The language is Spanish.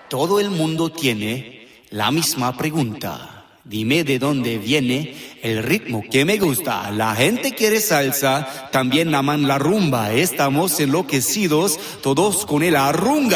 todo el mundo tiene la misma pregunta. Dime de dónde viene el ritmo que me gusta. La gente quiere salsa, también aman la rumba. Estamos enloquecidos todos con el arrunga.